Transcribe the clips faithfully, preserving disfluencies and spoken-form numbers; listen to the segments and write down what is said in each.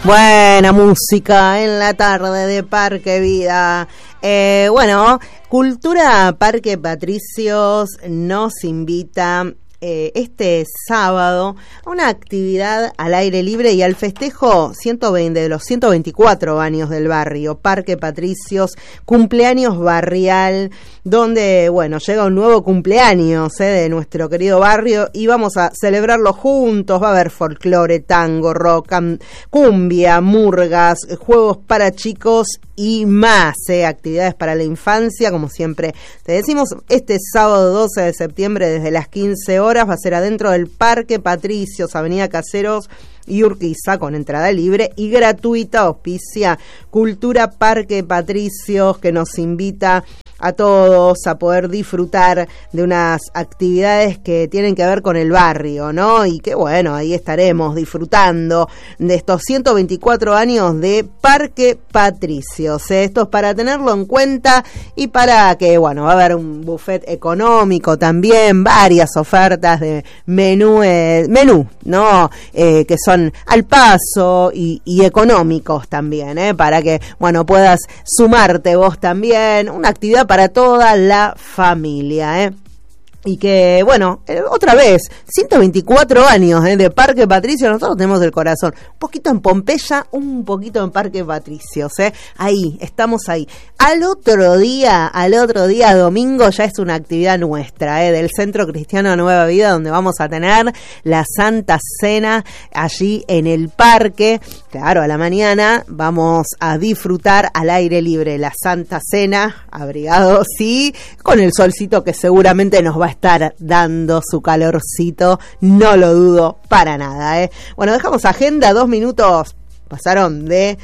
Buena música en la tarde de Parque Vida. Eh, bueno, Cultura Parque Patricios nos invita eh, este sábado a una actividad al aire libre y al festejo ciento veinte de los ciento veinticuatro años del barrio Parque Patricios, cumpleaños barrial, donde, bueno, llega un nuevo cumpleaños eh, de nuestro querido barrio y vamos a celebrarlo juntos. Va a haber folclore, tango, rock, cumbia, murgas, juegos para chicos y más, eh, actividades para la infancia, como siempre te decimos. Este sábado doce de septiembre desde las quince horas va a ser adentro del Parque Patricios, Avenida Caseros y Urquiza, con entrada libre y gratuita. Auspicia Cultura Parque Patricios, que nos invita a todos a poder disfrutar de unas actividades que tienen que ver con el barrio, ¿no? Y que bueno, ahí estaremos disfrutando de estos ciento veinticuatro años de Parque Patricios, ¿eh? Esto es para tenerlo en cuenta y para que, bueno, va a haber un buffet económico también, varias ofertas de menú, eh, menú, ¿no? Eh, que son al paso y, y económicos también, ¿eh? Para que, bueno, puedas sumarte vos también. Una actividad para toda la familia, ¿eh? Y que, bueno, eh, otra vez, ciento veinticuatro años eh, de Parque Patricios. Nosotros tenemos el corazón un poquito en Pompeya, un poquito en Parque Patricios, ¿eh? Ahí, estamos ahí. Al otro día, al otro día, domingo, ya es una actividad nuestra, ¿eh? Del Centro Cristiano Nueva Vida, donde vamos a tener la Santa Cena allí en el parque. Claro, a la mañana vamos a disfrutar al aire libre la Santa Cena, abrigados, sí, con el solcito que seguramente nos va a estar dando su calorcito, no lo dudo para nada, ¿eh? Bueno, dejamos agenda, dos minutos pasaron de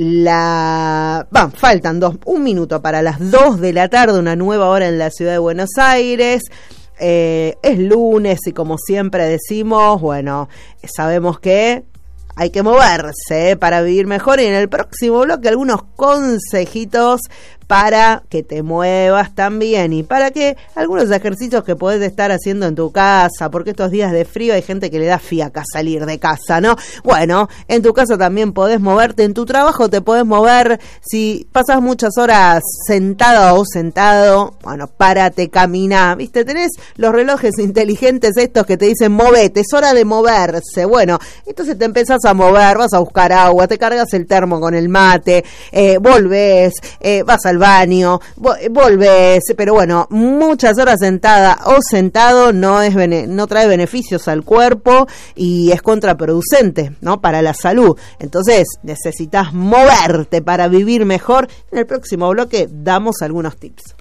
la... Bueno, faltan dos, un minuto para las dos de la tarde, una nueva hora en la ciudad de Buenos Aires. Eh, es lunes y como siempre decimos, bueno, sabemos que hay que moverse ¿eh? para vivir mejor, y en el próximo bloque algunos consejitos para que te muevas también y para que algunos ejercicios que podés estar haciendo en tu casa, porque estos días de frío hay gente que le da fiaca salir de casa, ¿no? Bueno, en tu casa también podés moverte, en tu trabajo te podés mover. Si pasas muchas horas sentada o sentado, bueno, párate, camina, ¿viste? Tenés los relojes inteligentes estos que te dicen movete, es hora de moverse. Bueno, entonces te empezás a mover, vas a buscar agua, te cargas el termo con el mate, eh, volvés, eh, vas al baño, volvés, pero bueno, muchas horas sentada o sentado no es bene- no trae beneficios al cuerpo y es contraproducente, ¿no? Para la salud. Entonces, necesitas moverte para vivir mejor. En el próximo bloque damos algunos tips.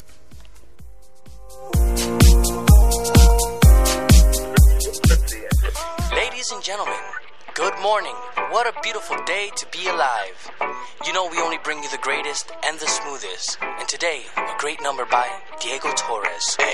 Ladies and gentlemen, good morning. What a beautiful day to be alive. You know we only bring you the greatest and the smoothest. And today, a great number by Diego Torres.